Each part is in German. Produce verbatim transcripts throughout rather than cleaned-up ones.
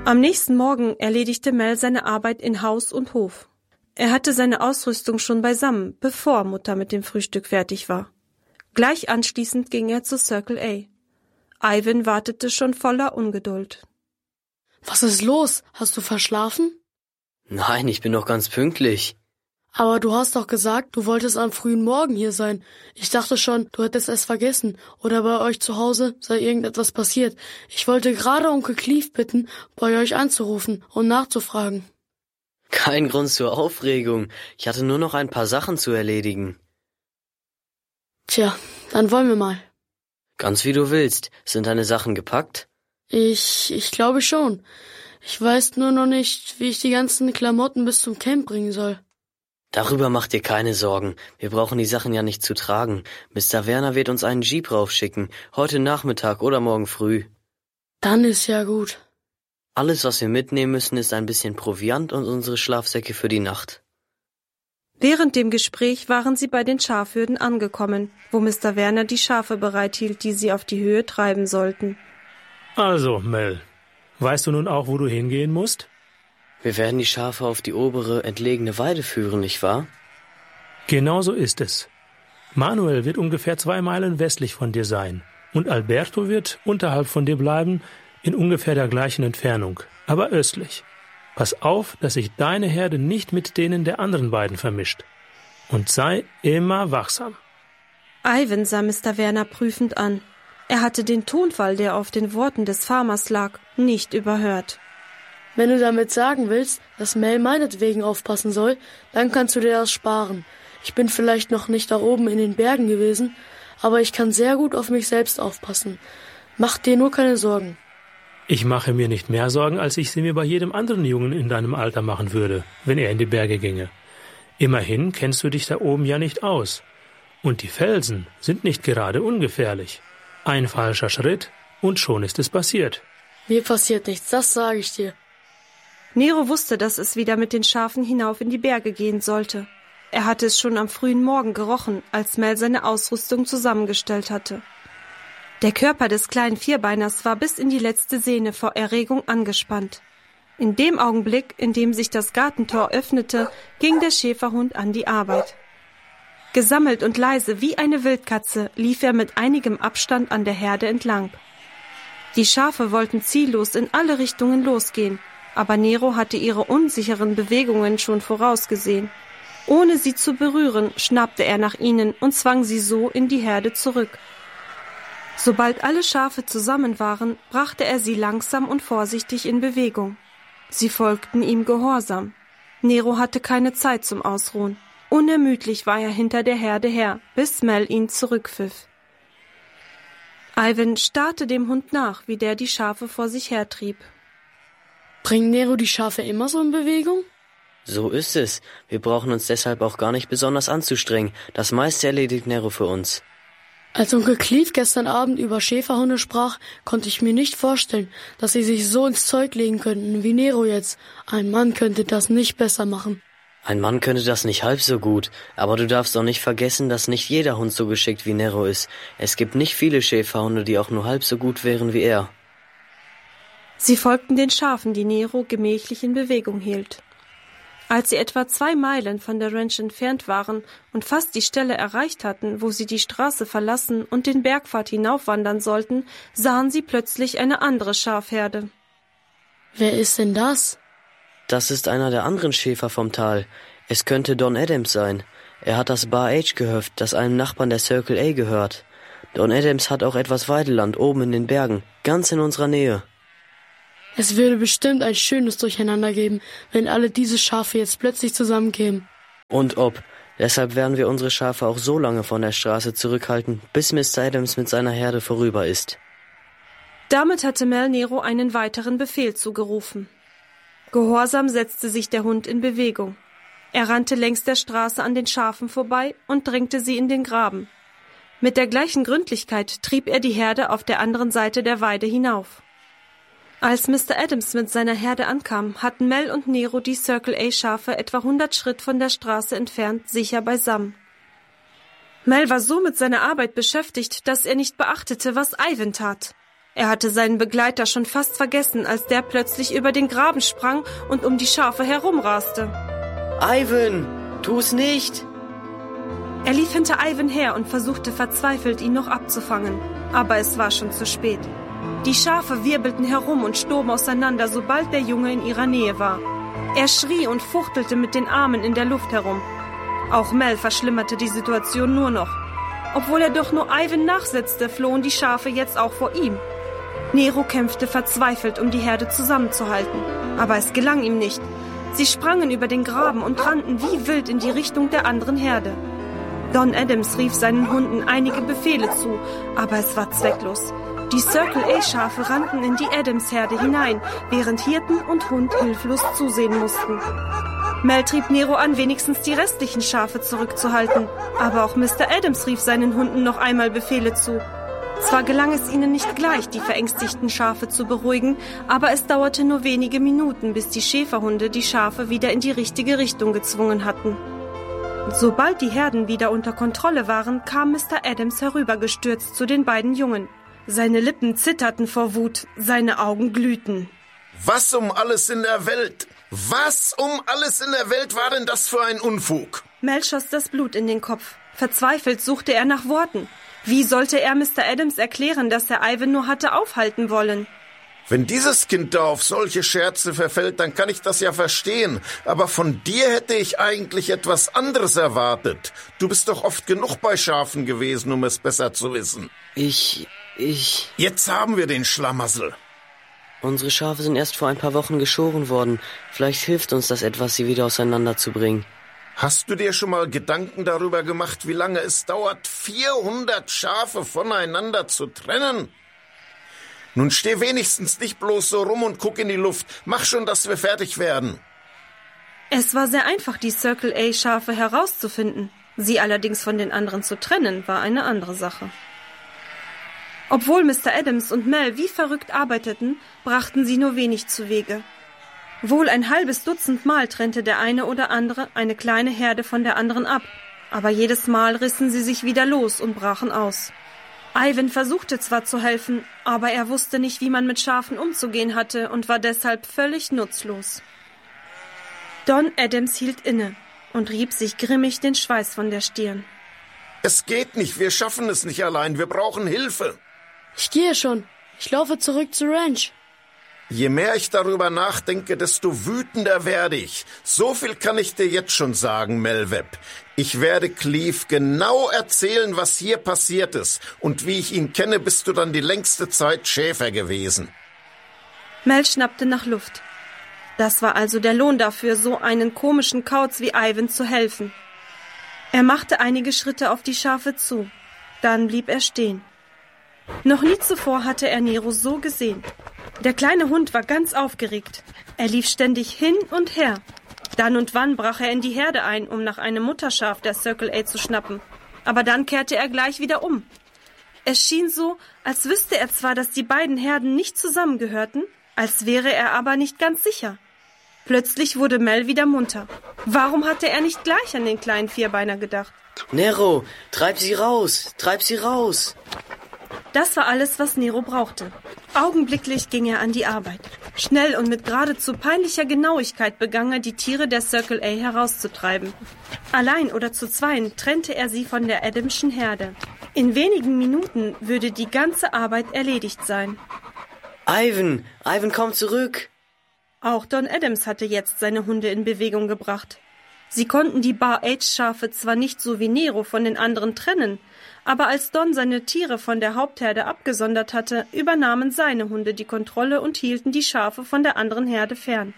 Am nächsten Morgen erledigte Mel seine Arbeit in Haus und Hof. Er hatte seine Ausrüstung schon beisammen, bevor Mutter mit dem Frühstück fertig war. Gleich anschließend ging er zu Circle A. Ivan wartete schon voller Ungeduld. Was ist los? Hast du verschlafen? Nein, ich bin doch ganz pünktlich. Aber du hast doch gesagt, du wolltest am frühen Morgen hier sein. Ich dachte schon, du hättest es vergessen. Oder bei euch zu Hause sei irgendetwas passiert. Ich wollte gerade Onkel Clive bitten, bei euch anzurufen und nachzufragen. Kein Grund zur Aufregung. Ich hatte nur noch ein paar Sachen zu erledigen. Tja, dann wollen wir mal. Ganz wie du willst. Sind deine Sachen gepackt? Ich, ich glaube schon. Ich weiß nur noch nicht, wie ich die ganzen Klamotten bis zum Camp bringen soll. Darüber mach dir keine Sorgen. Wir brauchen die Sachen ja nicht zu tragen. Mister Werner wird uns einen Jeep raufschicken. Heute Nachmittag oder morgen früh. Dann ist ja gut. Alles, was wir mitnehmen müssen, ist ein bisschen Proviant und unsere Schlafsäcke für die Nacht. Während dem Gespräch waren sie bei den Schafhürden angekommen, wo Mister Werner die Schafe bereithielt, die sie auf die Höhe treiben sollten. Also, Mel, weißt du nun auch, wo du hingehen musst? Wir werden die Schafe auf die obere, entlegene Weide führen, nicht wahr? Genau so ist es. Manuel wird ungefähr zwei Meilen westlich von dir sein und Alberto wird unterhalb von dir bleiben, in ungefähr der gleichen Entfernung, aber östlich. Pass auf, dass sich deine Herde nicht mit denen der anderen beiden vermischt. Und sei immer wachsam. Ivan sah Mister Werner prüfend an. Er hatte den Tonfall, der auf den Worten des Farmers lag, nicht überhört. Wenn du damit sagen willst, dass Mel meinetwegen aufpassen soll, dann kannst du dir das sparen. Ich bin vielleicht noch nicht da oben in den Bergen gewesen, aber ich kann sehr gut auf mich selbst aufpassen. Mach dir nur keine Sorgen. Ich mache mir nicht mehr Sorgen, als ich sie mir bei jedem anderen Jungen in deinem Alter machen würde, wenn er in die Berge ginge. Immerhin kennst du dich da oben ja nicht aus. Und die Felsen sind nicht gerade ungefährlich. Ein falscher Schritt und schon ist es passiert. Mir passiert nichts, das sage ich dir. Nero wusste, dass es wieder mit den Schafen hinauf in die Berge gehen sollte. Er hatte es schon am frühen Morgen gerochen, als Mel seine Ausrüstung zusammengestellt hatte. Der Körper des kleinen Vierbeiners war bis in die letzte Sehne vor Erregung angespannt. In dem Augenblick, in dem sich das Gartentor öffnete, ging der Schäferhund an die Arbeit. Gesammelt und leise wie eine Wildkatze lief er mit einigem Abstand an der Herde entlang. Die Schafe wollten ziellos in alle Richtungen losgehen, aber Nero hatte ihre unsicheren Bewegungen schon vorausgesehen. Ohne sie zu berühren, schnappte er nach ihnen und zwang sie so in die Herde zurück. Sobald alle Schafe zusammen waren, brachte er sie langsam und vorsichtig in Bewegung. Sie folgten ihm gehorsam. Nero hatte keine Zeit zum Ausruhen. Unermüdlich war er hinter der Herde her, bis Mel ihn zurückpfiff. Ivan starrte dem Hund nach, wie der die Schafe vor sich hertrieb. Bringt Nero die Schafe immer so in Bewegung? So ist es. Wir brauchen uns deshalb auch gar nicht besonders anzustrengen. Das meiste erledigt Nero für uns. Als Onkel Clive gestern Abend über Schäferhunde sprach, konnte ich mir nicht vorstellen, dass sie sich so ins Zeug legen könnten wie Nero jetzt. Ein Mann könnte das nicht besser machen. Ein Mann könnte das nicht halb so gut, aber du darfst auch nicht vergessen, dass nicht jeder Hund so geschickt wie Nero ist. Es gibt nicht viele Schäferhunde, die auch nur halb so gut wären wie er. Sie folgten den Schafen, die Nero gemächlich in Bewegung hielt. Als sie etwa zwei Meilen von der Ranch entfernt waren und fast die Stelle erreicht hatten, wo sie die Straße verlassen und den Bergpfad hinaufwandern sollten, sahen sie plötzlich eine andere Schafherde. Wer ist denn das? Das ist einer der anderen Schäfer vom Tal. Es könnte Don Adams sein. Er hat das Bar H gehöft, das einem Nachbarn der Circle A gehört. Don Adams hat auch etwas Weideland oben in den Bergen, ganz in unserer Nähe. Es würde bestimmt ein schönes Durcheinander geben, wenn alle diese Schafe jetzt plötzlich zusammenkämen. Und ob. Deshalb werden wir unsere Schafe auch so lange von der Straße zurückhalten, bis Mister Adams mit seiner Herde vorüber ist. Damit hatte Mel Nero einen weiteren Befehl zugerufen. Gehorsam setzte sich der Hund in Bewegung. Er rannte längs der Straße an den Schafen vorbei und drängte sie in den Graben. Mit der gleichen Gründlichkeit trieb er die Herde auf der anderen Seite der Weide hinauf. Als Mister Adams mit seiner Herde ankam, hatten Mel und Nero die Circle A Schafe etwa hundert Schritt von der Straße entfernt sicher beisammen. Mel war so mit seiner Arbeit beschäftigt, dass er nicht beachtete, was Ivan tat. Er hatte seinen Begleiter schon fast vergessen, als der plötzlich über den Graben sprang und um die Schafe herumraste. Ivan, tu's nicht! Er lief hinter Ivan her und versuchte verzweifelt, ihn noch abzufangen. Aber es war schon zu spät. Die Schafe wirbelten herum und stoben auseinander, sobald der Junge in ihrer Nähe war. Er schrie und fuchtelte mit den Armen in der Luft herum. Auch Mel verschlimmerte die Situation nur noch. Obwohl er doch nur Ivan nachsetzte, flohen die Schafe jetzt auch vor ihm. Nero kämpfte verzweifelt, um die Herde zusammenzuhalten. Aber es gelang ihm nicht. Sie sprangen über den Graben und rannten wie wild in die Richtung der anderen Herde. Don Adams rief seinen Hunden einige Befehle zu, aber es war zwecklos. Die Circle-A-Schafe rannten in die Adams-Herde hinein, während Hirten und Hund hilflos zusehen mussten. Mel trieb Nero an, wenigstens die restlichen Schafe zurückzuhalten. Aber auch Mister Adams rief seinen Hunden noch einmal Befehle zu. Zwar gelang es ihnen nicht gleich, die verängstigten Schafe zu beruhigen, aber es dauerte nur wenige Minuten, bis die Schäferhunde die Schafe wieder in die richtige Richtung gezwungen hatten. Sobald die Herden wieder unter Kontrolle waren, kam Mister Adams herübergestürzt zu den beiden Jungen. Seine Lippen zitterten vor Wut, seine Augen glühten. Was um alles in der Welt? Was um alles in der Welt war denn das für ein Unfug? Mel schoss das Blut in den Kopf. Verzweifelt suchte er nach Worten. Wie sollte er Mister Adams erklären, dass er Ivan nur hatte aufhalten wollen? Wenn dieses Kind da auf solche Scherze verfällt, dann kann ich das ja verstehen. Aber von dir hätte ich eigentlich etwas anderes erwartet. Du bist doch oft genug bei Schafen gewesen, um es besser zu wissen. Ich... ich... Jetzt haben wir den Schlamassel. Unsere Schafe sind erst vor ein paar Wochen geschoren worden. Vielleicht hilft uns das etwas, sie wieder auseinanderzubringen. Hast du dir schon mal Gedanken darüber gemacht, wie lange es dauert, vierhundert Schafe voneinander zu trennen? Nun steh wenigstens nicht bloß so rum und guck in die Luft. Mach schon, dass wir fertig werden. Es war sehr einfach, die Circle-A-Schafe herauszufinden. Sie allerdings von den anderen zu trennen, war eine andere Sache. Obwohl Mister Adams und Mel wie verrückt arbeiteten, brachten sie nur wenig zuwege. Wohl ein halbes Dutzend Mal trennte der eine oder andere eine kleine Herde von der anderen ab, aber jedes Mal rissen sie sich wieder los und brachen aus. Ivan versuchte zwar zu helfen, aber er wusste nicht, wie man mit Schafen umzugehen hatte und war deshalb völlig nutzlos. Don Adams hielt inne und rieb sich grimmig den Schweiß von der Stirn. Es geht nicht, wir schaffen es nicht allein, wir brauchen Hilfe. Ich gehe schon. Ich laufe zurück zur Ranch. Je mehr ich darüber nachdenke, desto wütender werde ich. So viel kann ich dir jetzt schon sagen, Mel Webb. Ich werde Cleve genau erzählen, was hier passiert ist. Und wie ich ihn kenne, bist du dann die längste Zeit Schäfer gewesen. Mel schnappte nach Luft. Das war also der Lohn dafür, so einen komischen Kauz wie Ivan zu helfen. Er machte einige Schritte auf die Schafe zu. Dann blieb er stehen. Noch nie zuvor hatte er Nero so gesehen. Der kleine Hund war ganz aufgeregt. Er lief ständig hin und her. Dann und wann brach er in die Herde ein, um nach einem Mutterschaf der Circle-A zu schnappen. Aber dann kehrte er gleich wieder um. Es schien so, als wüsste er zwar, dass die beiden Herden nicht zusammengehörten, als wäre er aber nicht ganz sicher. Plötzlich wurde Mel wieder munter. Warum hatte er nicht gleich an den kleinen Vierbeiner gedacht? Nero, treib sie raus, treib sie raus. Das war alles, was Nero brauchte. Augenblicklich ging er an die Arbeit. Schnell und mit geradezu peinlicher Genauigkeit begann er, die Tiere der Circle-A herauszutreiben. Allein oder zu zweien trennte er sie von der Adamschen Herde. In wenigen Minuten würde die ganze Arbeit erledigt sein. Ivan, Ivan, komm zurück. Auch Don Adams hatte jetzt seine Hunde in Bewegung gebracht. Sie konnten die Bar-H-Schafe zwar nicht so wie Nero von den anderen trennen, aber als Don seine Tiere von der Hauptherde abgesondert hatte, übernahmen seine Hunde die Kontrolle und hielten die Schafe von der anderen Herde fern.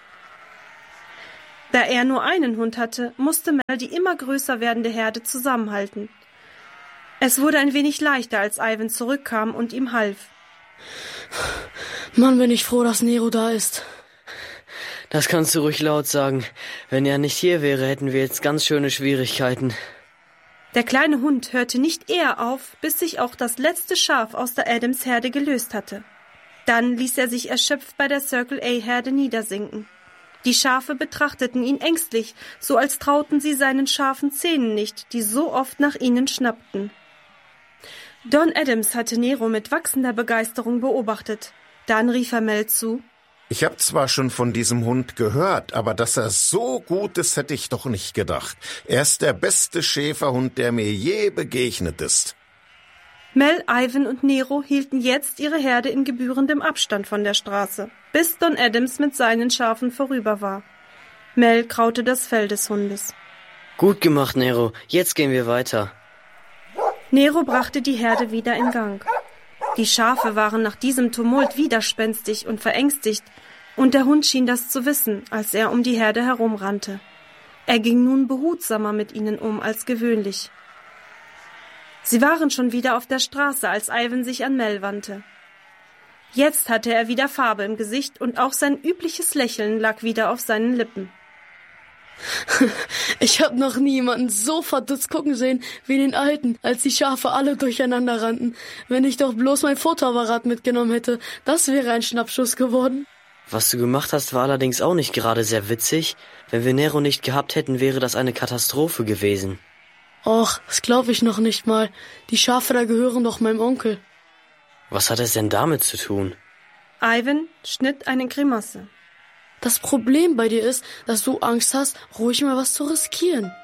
Da er nur einen Hund hatte, musste Mel die immer größer werdende Herde zusammenhalten. Es wurde ein wenig leichter, als Ivan zurückkam und ihm half. Mann, bin ich froh, dass Nero da ist. Das kannst du ruhig laut sagen. Wenn er nicht hier wäre, hätten wir jetzt ganz schöne Schwierigkeiten. Der kleine Hund hörte nicht eher auf, bis sich auch das letzte Schaf aus der Adams-Herde gelöst hatte. Dann ließ er sich erschöpft bei der Circle-A-Herde niedersinken. Die Schafe betrachteten ihn ängstlich, so als trauten sie seinen scharfen Zähnen nicht, die so oft nach ihnen schnappten. Don Adams hatte Nero mit wachsender Begeisterung beobachtet. Dann rief er Mel zu: Ich habe zwar schon von diesem Hund gehört, aber dass er so gut ist, hätte ich doch nicht gedacht. Er ist der beste Schäferhund, der mir je begegnet ist. Mel, Ivan und Nero hielten jetzt ihre Herde in gebührendem Abstand von der Straße, bis Don Adams mit seinen Schafen vorüber war. Mel kraute das Fell des Hundes. Gut gemacht, Nero. Jetzt gehen wir weiter. Nero brachte die Herde wieder in Gang. Die Schafe waren nach diesem Tumult widerspenstig und verängstigt, und der Hund schien das zu wissen, als er um die Herde herumrannte. Er ging nun behutsamer mit ihnen um als gewöhnlich. Sie waren schon wieder auf der Straße, als Ivan sich an Mel wandte. Jetzt hatte er wieder Farbe im Gesicht und auch sein übliches Lächeln lag wieder auf seinen Lippen. Ich hab noch nie jemanden so verdutzt gucken sehen wie den Alten, als die Schafe alle durcheinander rannten. Wenn ich doch bloß mein Fotoapparat mitgenommen hätte, das wäre ein Schnappschuss geworden. Was du gemacht hast, war allerdings auch nicht gerade sehr witzig. Wenn wir Nero nicht gehabt hätten, wäre das eine Katastrophe gewesen. Och, das glaube ich noch nicht mal. Die Schafe da gehören doch meinem Onkel. Was hat es denn damit zu tun? Ivan schnitt eine Grimasse. Das Problem bei dir ist, dass du Angst hast, ruhig mal was zu riskieren.